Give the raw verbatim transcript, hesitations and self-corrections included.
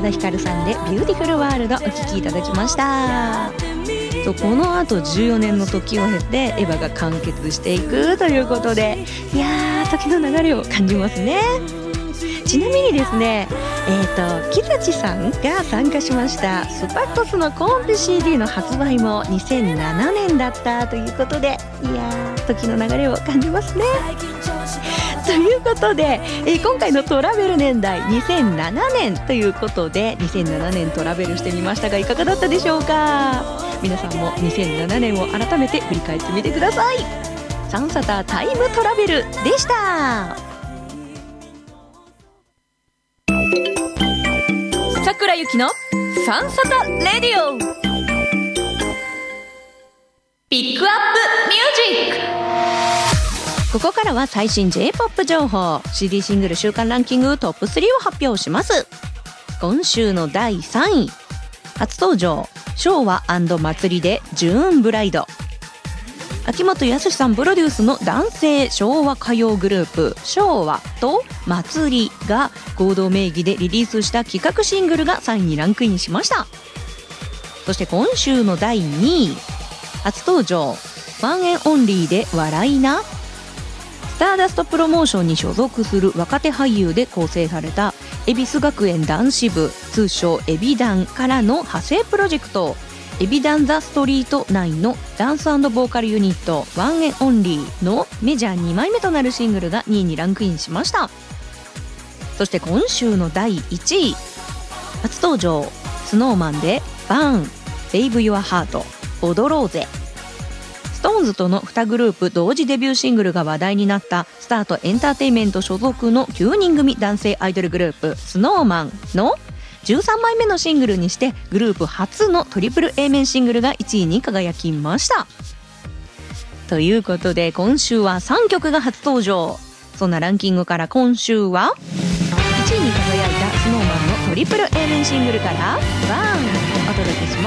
田ヒカルさんでビューティフルワールドお聴きいただきました。とこの後じゅうよねんの時を経てエヴァが完結していくということで、いやー時の流れを感じますね。ちなみにですね、えーと木立さんが参加しましたスパッコスのコンペ シーディー の発売もにせんななねんだったということで、いやー時の流れを感じますね。ということで、えー、今回のトラベル年代にせんななねんということでにせんななねんトラベルしてみましたがいかがだったでしょうか。皆さんもにせんななねんを改めて振り返ってみてください。サンサタタイムトラベルでした。桜ゆきのサンサタレディオピックアップミュージック。ここからは最新 J-ポップ 情報、 シーディー シングル週間ランキングトップスリーを発表します。今週のだいさんい、初登場昭和&祭りでジューンブライド。秋元康さんプロデュースの男性昭和歌謡グループ昭和と祭りが合同名義でリリースした企画シングルがさんいにランクインしました。そして今週のだいにい、初登場ワンエンオンリーで笑いな。スターダストプロモーションに所属する若手俳優で構成された恵比寿学園男子部通称エビダンからの派生プロジェクトエビダンザストリートナインのダンス&ボーカルユニットワンエンオンリーのメジャーにまいめとなるシングルがにいにランクインしました。そして今週のだいいちい、初登場スノーマンでバーンセイブユアハート踊ろうぜ。ストーンズとのにグループ同時デビューシングルが話題になったスタートエンターテインメント所属のきゅうにん組男性アイドルグループスノーマンのじゅうさんまいめのシングルにしてグループ初のトリプル A 面シングルがいちいに輝きました。ということで今週はさんきょくが初登場。そんなランキングから今週はいちいに輝いたスノーマンのトリプル A 面シングルからバーンをお届けします。